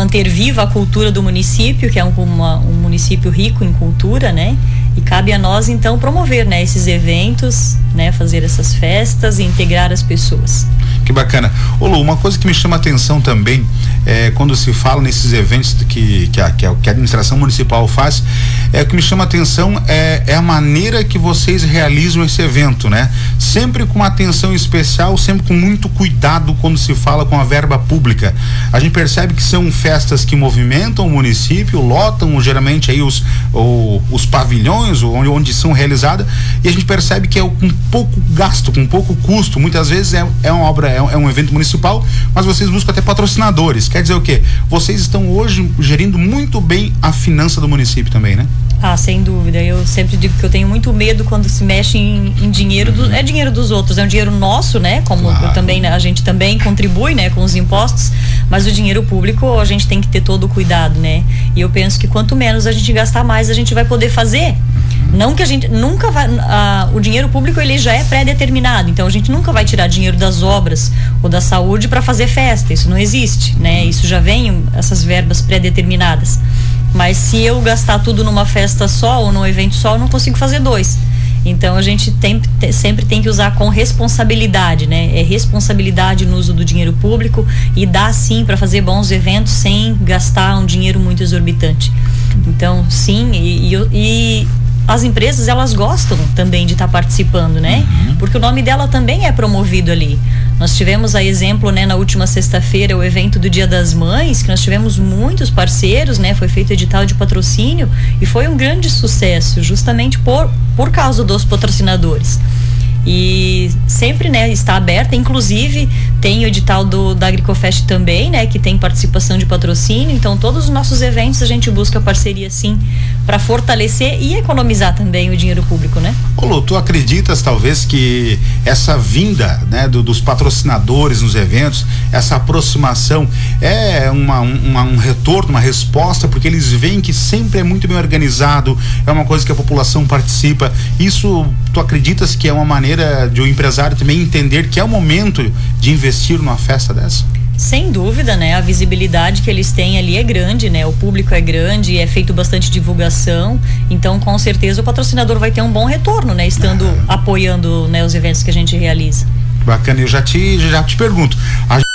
manter viva a cultura do município, que é um município rico em cultura, né? E cabe a nós, então, promover, né, esses eventos, né, fazer essas festas e integrar as pessoas. Que bacana. Ô Lu, uma coisa que me chama a atenção também é quando se fala nesses eventos que a administração municipal faz, o que me chama a atenção é a maneira que vocês realizam esse evento, né? Sempre com uma atenção especial, sempre com muito cuidado quando se fala com a verba pública. A gente percebe que são festas que movimentam o município, lotam geralmente aí os pavilhões onde são realizadas, e a gente percebe que é com pouco gasto, com pouco custo. Muitas vezes é uma obra, é um evento municipal, mas vocês buscam até patrocinadores. Quer dizer o quê? Vocês estão hoje gerindo muito bem a finança do município também, né? Ah, sem dúvida. Eu sempre digo que eu tenho muito medo quando se mexe em dinheiro, é dinheiro dos outros, é um dinheiro nosso, né? Como claro. A gente também contribui, né, com os impostos, mas o dinheiro público a gente tem que ter todo o cuidado, né? E eu penso que quanto menos a gente gastar, mais a gente vai poder fazer. Não que a gente nunca vai, o dinheiro público ele já é pré-determinado, então a gente nunca vai tirar dinheiro das obras ou da saúde para fazer festa, isso não existe, né? Isso já vem, essas verbas pré-determinadas. Mas se eu gastar tudo numa festa só ou num evento só, eu não consigo fazer dois. Então a gente sempre tem que usar com responsabilidade, né? É responsabilidade no uso do dinheiro público e dá sim para fazer bons eventos sem gastar um dinheiro muito exorbitante. Então sim, e as empresas elas gostam também de estar participando, né? Porque o nome dela também é promovido ali. Nós tivemos a exemplo, né, na última sexta-feira, o evento do Dia das Mães, que nós tivemos muitos parceiros, né? Foi feito edital de patrocínio e foi um grande sucesso, justamente por causa dos patrocinadores. E sempre, né, está aberta, inclusive tem o edital da Agricofest também, né, que tem participação de patrocínio. Então todos os nossos eventos a gente busca parceria sim para fortalecer e economizar também o dinheiro público, né? Ô Lu, tu acreditas talvez que essa vinda, né, dos patrocinadores nos eventos, essa aproximação é um retorno, uma resposta, porque eles veem que sempre é muito bem organizado, é uma coisa que a população participa. Isso, tu acreditas que é uma maneira de o empresário também entender que é o momento de investir numa festa dessa? Sem dúvida, né? A visibilidade que eles têm ali é grande, né? O público é grande, é feito bastante divulgação, então com certeza o patrocinador vai ter um bom retorno, né? Estando apoiando, né, os eventos que a gente realiza. Bacana, eu já te pergunto,